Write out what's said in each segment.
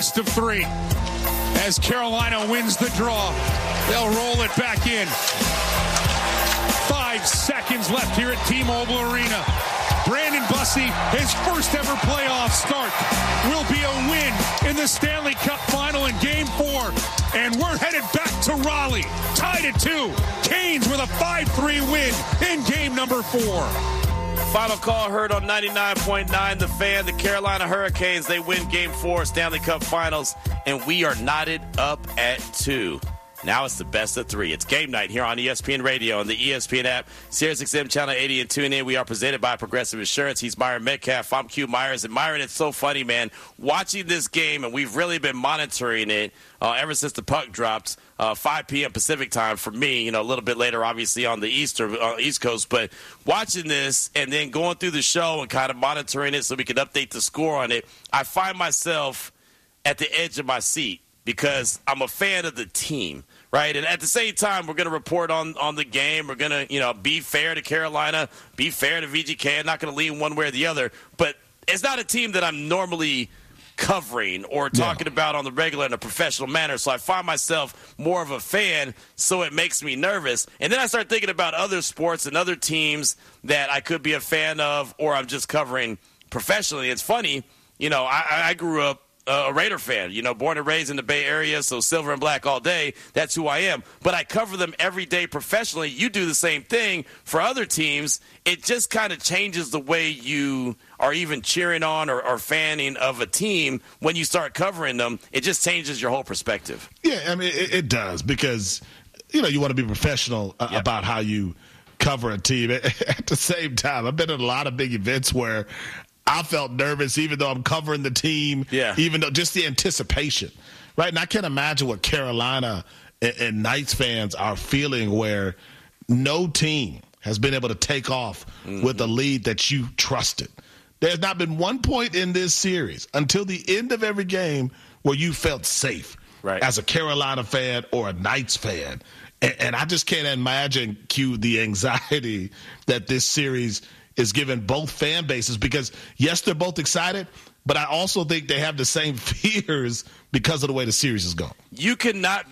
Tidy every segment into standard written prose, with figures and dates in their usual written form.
Of three. As Carolina wins the draw, they'll roll it back in. 5 seconds left here at T-Mobile Arena. Brandon Bussey, his first ever playoff start, will be a win in the Stanley Cup Final in Game 4. And we're headed back to Raleigh, tied at 2. Canes with a 5-3 win in game number 4. Final call heard on 99.9 The Fan. The Carolina Hurricanes, they win Game 4 Stanley Cup Finals, and we are knotted up at 2. Now it's the best of 3. It's game night here on ESPN Radio and the ESPN app, SiriusXM Channel 80, and tune in. We are presented by Progressive Insurance. He's Myron Metcalf. I'm Q Myers. And Myron, it's so funny, man, watching this game, and we've really been monitoring it ever since the puck dropped. 5 p.m. Pacific time for me, a little bit later, obviously, on the East Coast. But watching this and then going through the show and kind of monitoring it so we can update the score on it, I find myself at the edge of my seat because I'm a fan of the team, right? And at the same time, we're going to report on the game. We're going to, be fair to Carolina, be fair to VGK. I'm not going to lean one way or the other. But it's not a team that I'm normally covering or talking about on the regular in a professional manner. So I find myself more of a fan, so it makes me nervous. And then I start thinking about other sports and other teams that I could be a fan of or I'm just covering professionally. It's funny, I grew up a Raider fan, born and raised in the Bay Area, so silver and black all day. That's who I am. But I cover them every day professionally. You do the same thing for other teams. It just kind of changes the way you are even cheering on or fanning of a team when you start covering them. It just changes your whole perspective. Yeah, I mean, it does because, you want to be professional about how you cover a team. At the same time, I've been at a lot of big events where I felt nervous even though I'm covering the team, even though just the anticipation, right? And I can't imagine what Carolina and Knights fans are feeling where no team has been able to take off with a lead that you trusted. There's not been one point in this series until the end of every game where you felt safe as a Carolina fan or a Knights fan. And I just can't imagine, Q, the anxiety that this series is giving both fan bases because, yes, they're both excited, but I also think they have the same fears because of the way the series is going. You can't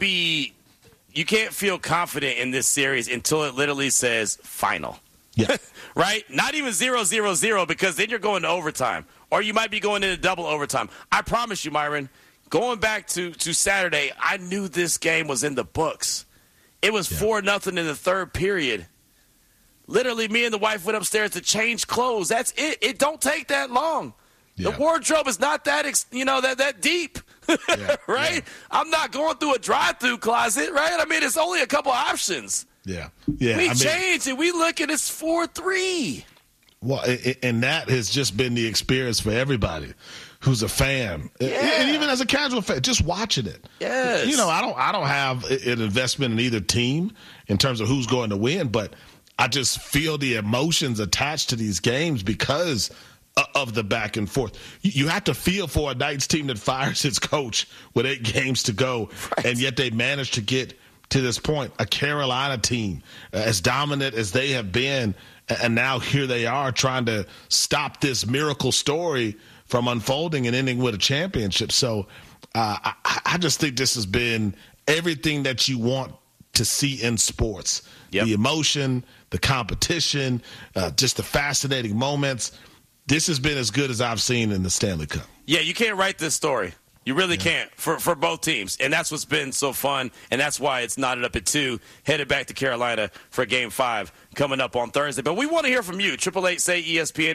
feel confident in this series until it literally says final. Yeah. Right? Not even 0-0-0 because then you're going to overtime. Or you might be going into double overtime. I promise you, Myron, going back to Saturday, I knew this game was in the books. It was 4-0 in the third period. Literally, me and the wife went upstairs to change clothes. That's it. It don't take that long. Yeah. The wardrobe is not that, that deep, right? Yeah. I'm not going through a drive-through closet, right? I mean, it's only a couple options. Yeah. We change and we look and it's 4-3. Well, and that has just been the experience for everybody who's a fan, and even as a casual fan, just watching it. Yes. I don't have an investment in either team in terms of who's going to win, but I just feel the emotions attached to these games because of the back and forth. You have to feel for a Knights team that fires its coach with 8 games to go, and yet they managed to get to this point. A Carolina team as dominant as they have been, and now here they are trying to stop this miracle story from unfolding and ending with a championship. So I just think this has been everything that you want to see in sports. Yep. The emotion, the competition, just the fascinating moments. This has been as good as I've seen in the Stanley Cup. Yeah, you can't write this story. You really can't for both teams. And that's what's been so fun, and that's why it's knotted up at 2, headed back to Carolina for Game 5 coming up on Thursday. But we want to hear from you. 888-SAY-ESPN,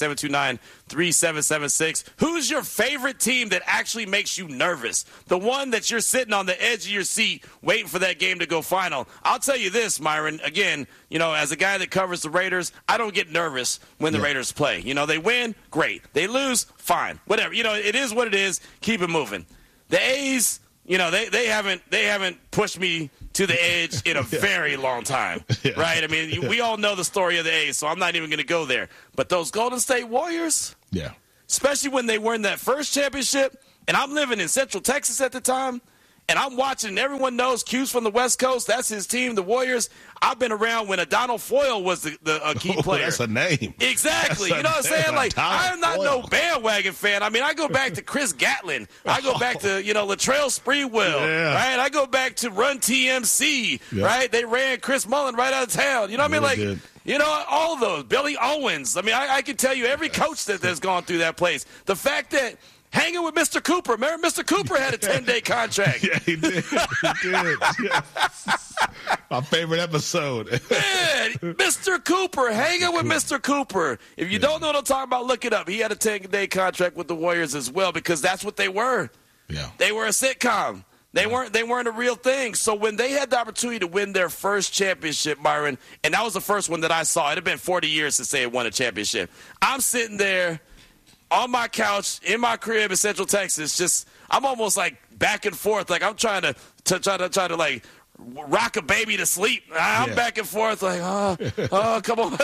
888-729-3776. Who's your favorite team that actually makes you nervous? The one that you're sitting on the edge of your seat waiting for that game to go final. I'll tell you this, Myron, again, as a guy that covers the Raiders, I don't get nervous when the Raiders play. They win, great. They lose, fine. Whatever. It is what it is. Keep it moving. The A's, they haven't pushed me to the edge in a very long time, right? I mean, we all know the story of the A's, so I'm not even going to go there. But those Golden State Warriors, especially when they won that first championship, and I'm living in Central Texas at the time, And I'm watching, everyone knows Q's from the West Coast. That's his team, the Warriors. I've been around when Adonal Foyle was a key player. That's a name. Exactly. You know what I'm saying? Like, I am not no bandwagon fan. I mean, I go back to Chris Gatlin. I go back to, Latrell Sprewell, right? I go back to Run TMC, right? They ran Chris Mullen right out of town. You know what I mean? Like, all of those. Billy Owens. I mean, I can tell you every coach that's gone through that place. The fact that hanging with Mr. Cooper. Remember, Mr. Cooper had a 10-day contract. Yeah, he did. He did. Yes. My favorite episode. Man, Mr. Cooper, hanging with Mr. Cooper. If you don't know what I'm talking about, look it up. He had a 10-day contract with the Warriors as well because that's what they were. Yeah. They were a sitcom. They weren't a real thing. So when they had the opportunity to win their first championship, Byron, and that was the first one that I saw. It had been 40 years since they had won a championship. I'm sitting there on my couch in my crib in Central Texas, I'm almost like back and forth, like I'm trying to like rock a baby to sleep. I'm back and forth, like oh, come on.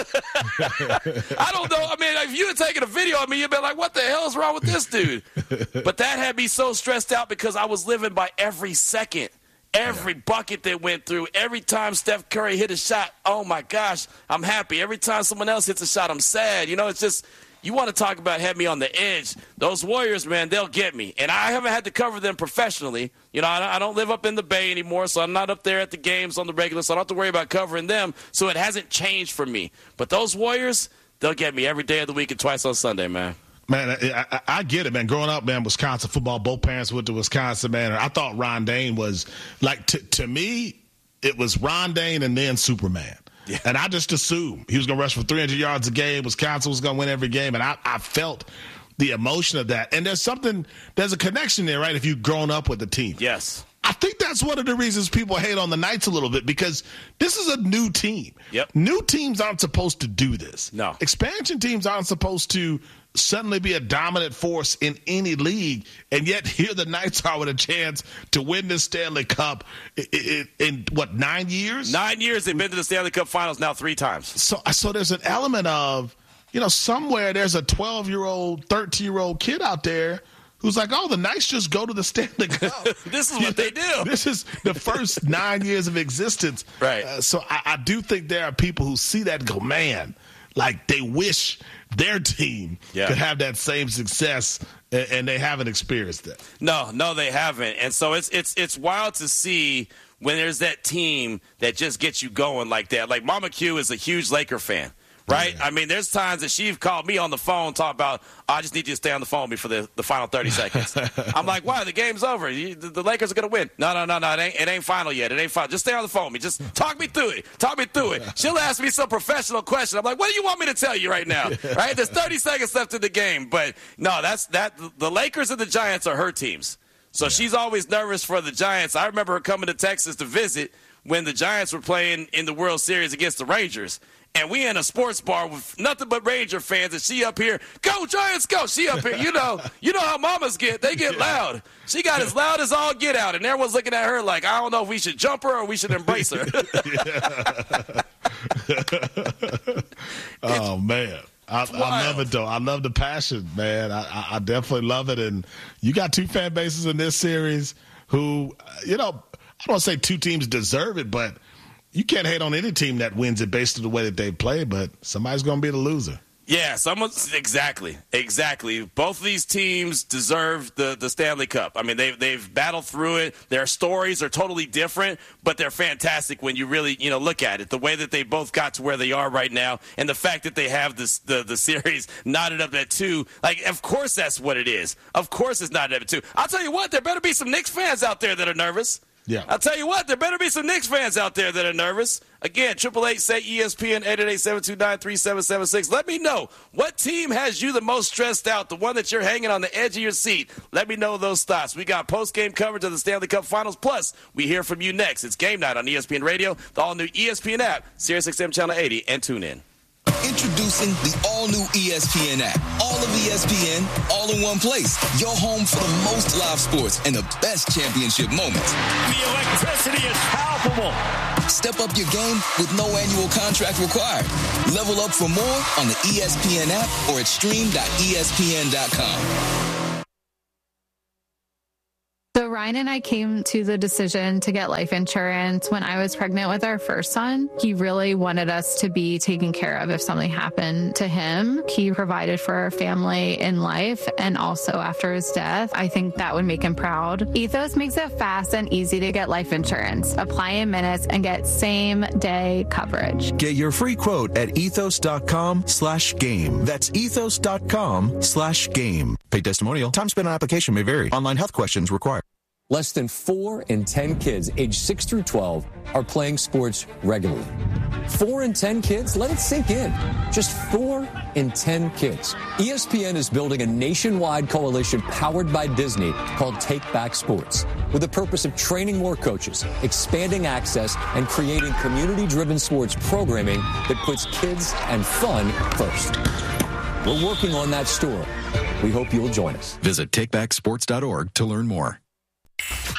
I don't know. I mean, if you had taken a video of me, you'd be like, "What the hell is wrong with this dude?" But that had me so stressed out because I was living by every second. Every bucket that went through, every time Steph Curry hit a shot, oh my gosh, I'm happy. Every time someone else hits a shot, I'm sad. It's just. You want to talk about had me on the edge. Those Warriors, man, they'll get me. And I haven't had to cover them professionally. I don't live up in the Bay anymore, so I'm not up there at the games on the regular, so I don't have to worry about covering them. So it hasn't changed for me. But those Warriors, they'll get me every day of the week and twice on Sunday, man. Man, I get it, man. Growing up, man, Wisconsin football, both parents went to Wisconsin, man. And I thought Ron Dayne was, like, to me, it was Ron Dayne and then Superman. Yeah. And I just assumed he was going to rush for 300 yards a game. Wisconsin was going to win every game. And I felt the emotion of that. And there's a connection there, right, if you've grown up with the team. Yes. I think that's one of the reasons people hate on the Knights a little bit because this is a new team. Yep. New teams aren't supposed to do this. No. Expansion teams aren't supposed to suddenly be a dominant force in any league, and yet here the Knights are with a chance to win this Stanley Cup in what, 9 years? 9 years. They've been to the Stanley Cup Finals now 3 times. So there's an element of, somewhere there's a 12-year-old, 13-year-old kid out there who's like, oh, the Knights just go to the Stanley Cup. This is what they do. This is the first 9 years of existence. Right. So I do think there are people who see that and go, man, like they wish their team could have that same success, and they haven't experienced that. No, they haven't. And so it's wild to see when there's that team that just gets you going like that. Like Mama Q is a huge Laker fan. Right? Yeah. I mean, there's times that she's called me on the phone, talk about, I just need you to stay on the phone with me for the final 30 seconds. I'm like, why? The game's over. The Lakers are going to win. No. It ain't final yet. It ain't final. Just stay on the phone with me. Just talk me through it. She'll ask me some professional question. I'm like, what do you want me to tell you right now? Right? There's 30 seconds left in the game. But, no, the Lakers and the Giants are her teams. So she's always nervous for the Giants. I remember her coming to Texas to visit when the Giants were playing in the World Series against the Rangers. And we in a sports bar with nothing but Ranger fans, and she up here, go Giants, go! She up here, you know how mamas get. They get loud. She got as loud as all get out, and everyone's looking at her like, I don't know if we should jump her or we should embrace her. Oh man, I love it though. I love the passion, man. I definitely love it. And you got 2 fan bases in this series who, I don't want to say 2 teams deserve it, but you can't hate on any team that wins it based on the way that they play, but somebody's going to be the loser. Yeah, exactly. Both of these teams deserve the Stanley Cup. I mean, they've battled through it. Their stories are totally different, but they're fantastic when you really look at it. The way that they both got to where they are right now, and the fact that they have the series knotted up at 2. Like, of course that's what it is. Of course it's knotted up at 2. I'll tell you what, there better be some Knicks fans out there that are nervous. Yeah. I'll tell you what, there better be some Knicks fans out there that are nervous. Again, 888-SAY-ESPN, 888-729-3776. Let me know, what team has you the most stressed out, the one that you're hanging on the edge of your seat? Let me know those thoughts. We got post-game coverage of the Stanley Cup Finals, plus we hear from you next. It's Game Night on ESPN Radio, the all-new ESPN app, SiriusXM Channel 80, and tune in. Introducing the all-new ESPN app. All of ESPN, all in one place. Your home for the most live sports and the best championship moments. The electricity is palpable. Step up your game with no annual contract required. Level up for more on the ESPN app or at stream.espn.com. So Ryan and I came to the decision to get life insurance when I was pregnant with our first son. He really wanted us to be taken care of if something happened to him. He provided for our family in life and also after his death. I think that would make him proud. Ethos makes it fast and easy to get life insurance. Apply in minutes and get same-day coverage. Get your free quote at ethos.com/game. That's ethos.com/game. Paid testimonial. Time spent on application may vary. Online health questions required. Less than 4 in 10 kids aged 6 through 12 are playing sports regularly. 4 in 10 kids? Let it sink in. Just 4 in 10 kids. ESPN is building a nationwide coalition powered by Disney called Take Back Sports, with the purpose of training more coaches, expanding access, and creating community-driven sports programming that puts kids and fun first. We're working on that story. We hope you'll join us. Visit takebacksports.org to learn more.